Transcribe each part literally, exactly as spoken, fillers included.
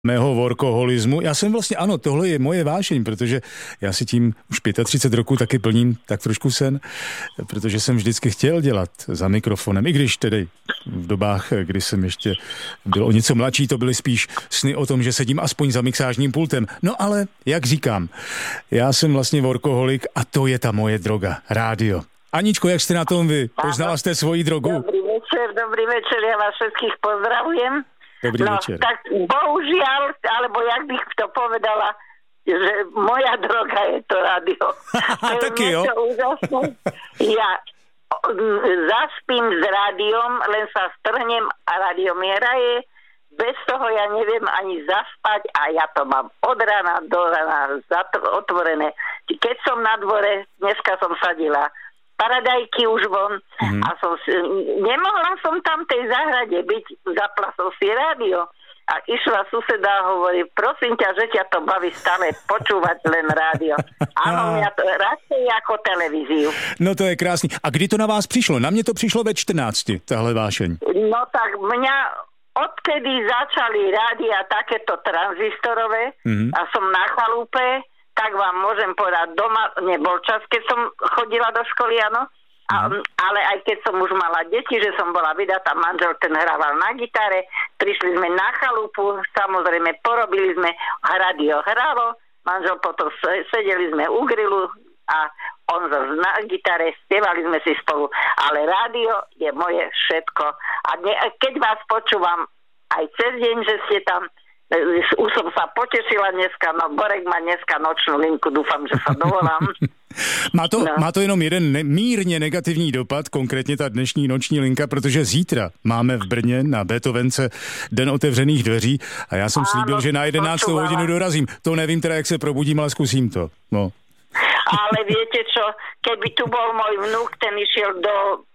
mého workoholismu. Já jsem vlastně, ano, tohle je moje vášeň, protože já si tím už třicet pět roků taky plním tak trošku sen, protože jsem vždycky chtěl dělat za mikrofonem, i když tedy v dobách, kdy jsem ještě byl o něco mladší, to byly spíš sny o tom, že sedím aspoň za mixážním pultem. No ale, jak říkám, já jsem vlastně workoholik a to je ta moje droga, rádio. Aničko, jak jste na tom vy? Poznala jste svoji drogu? Dobrý večer, dobrý večer, ja vás všetkých pozdravujem. Dobrý no, večer. Tak bohužiaľ, alebo jak bych to povedala, že moja droga je to rádio. To je Taky jo? Úžasné. Ja zaspím s rádiom, len sa strhnem a rádio mi hraje. Bez toho ja neviem ani zaspať a ja to mám od rána do rána otvorené. Keď som na dvore, dneska som sadila paradajky už von mm. a som si, nemohla som tam tej záhrade byť, zapla som si rádio a išla suseda a hovorí, prosím ťa, že ťa to baví stále počúvať len rádio. Áno, mňa to radšej ako televíziu. No to je krásný. A kdy to na vás přišlo? Na mě to přišlo ve čtrnácti, tahle vášeň. No tak mňa odkedy začali rádia takéto tranzistorové mm. a som na chalúpe, tak vám môžem povedať, doma nebol čas, keď som chodila do školy, áno, a, ale aj keď som už mala deti, že som bola vydatá, manžel ten hrával na gitare, prišli sme na chalupu, samozrejme porobili sme, rádio hralo, manžel potom sedeli sme u grilu a on zase na gitare, spievali sme si spolu, ale rádio je moje všetko. A ne, keď vás počúvam aj cez deň, že ste tam, už som sa potešila dneska, no Borek má dneska nočnú linku, dúfam, že sa dovolám. Má to, no. má to jenom jeden ne, mírně negativní dopad, konkrétně ta dnešní noční linka, protože zítra máme v Brně na Beethovence den otevřených dveří a já jsem slíbil, že na jedenáctou hodinu dorazím. To nevím teda, jak se probudím, ale zkusím to. No. Ale viete čo, keby tu bol môj vnúk, ten išiel do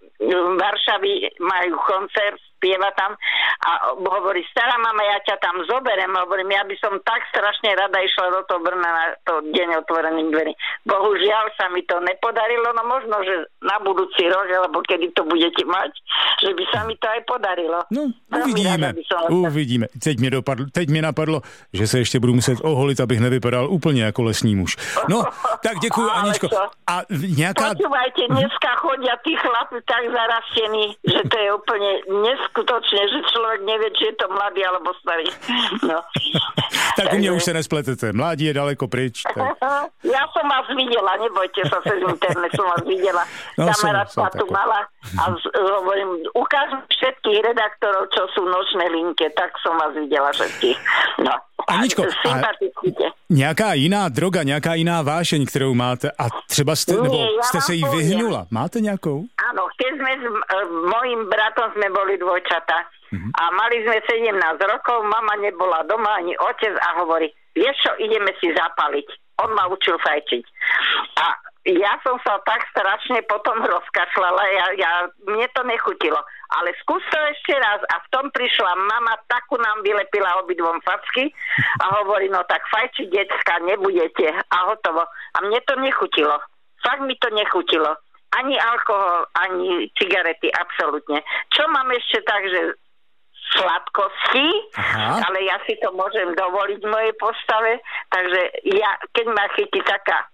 Varšavy, majú koncert, spieva tam a hovorí, stará mama, ja ťa tam zoberiem, hovorím, ja by som tak strašne rada išla do toho Brna na to deň otvorených dverí. Bohužiaľ sa mi to nepodarilo, no možno, že na budúci rok, alebo kedy to budete mať, že by sa mi to aj podarilo. No, uvidíme, uvidíme. Teď mě, dopadlo, teď mě napadlo, že se ještě budu muset oholit, abych nevypadal úplně jako lesní muž. No, tak děkuju, Aničko. A nějaká... Počúvajte, dneska chodia tí chlapi tak zarastení, že to je úplne neskutočné, že človek nevie, či je to mladý alebo starý. No. Tak u mňa už sa nespletete. Mladí je daleko pryč. Tak... Ja som vás videla, nebojte sa, cez internet som vás videla. No, Kamarátka tu mala a z, hovorím, ukážem všetkých redaktorov, čo sú v nočnej linke, tak som vás videla všetkých. No. Aničko, a nějaká jiná droga, nějaká jiná vášeň, kterou máte a třeba jste, nebo Nie, ja jste se jí poviem. vyhnula. Máte nějakou? Áno, keď sme s uh, mojím bratom sme boli dvojčata mm-hmm. a mali sme sedemnásť rokov, mama nebola doma ani otec a hovorí, vieš čo, ideme si zapaliť. On ma učil fajčiť. A ja som sa tak strašne potom rozkašľala, ja, ja, mne to nechutilo. Ale skús to ešte raz a v tom prišla mama, takú nám vylepila obidvom facky a hovorí, no tak fajčiť, decka, nebudete a hotovo. A mne to nechutilo. Fakt mi to nechutilo. Ani alkohol, ani cigarety, absolútne. Čo mám ešte tak, že sladkosti, Aha. ale ja si to môžem dovoliť v mojej postave, takže ja, keď ma chytí taká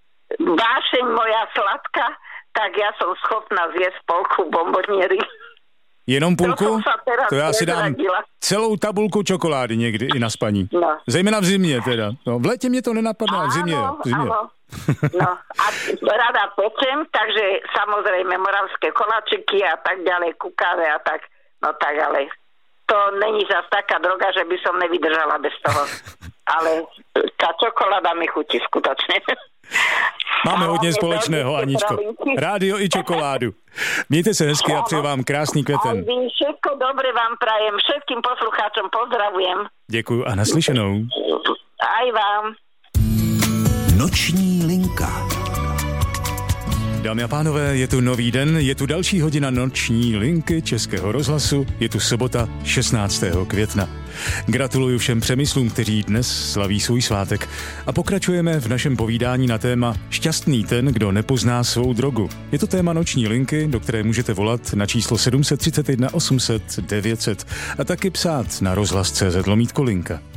vášeň moja sladká, tak ja som schopná zjesť polku bomboniery. Jenom půlku? To, to já si dám celou tabulku čokolády někdy i na spaní. No. Zejména v zimě teda. No, v létě mě to nenapadá, v zimě. Áno, v zimě. áno. No a rada pečem, takže samozrejme moravské koláčiky a tak ďalej, kukáve a tak. No tak, ale to není zas taká droga, že by som nevydržala bez toho. Ale tá čokoláda mi chutí skutočne. Máme hodně společného, Aničko. Rádio i čokoládu. Mějte se hezky a přeji vám krásný květen. Všetko dobre vám prajem, všetkým poslucháčom pozdravujem. Děkuju a naslyšenou. Aj vám. Noční linka. Dámy a pánové, je tu nový den, je tu další hodina noční linky Českého rozhlasu, je tu sobota šestnáctého května. Gratuluju všem přemyslům, kteří dnes slaví svůj svátek a pokračujeme v našem povídání na téma Šťastný ten, kdo nepozná svou drogu. Je to téma noční linky, do které můžete volat na číslo sedm tři jedna osm set devět set a taky psát na rozhlas tečka cé zet lomítko linka.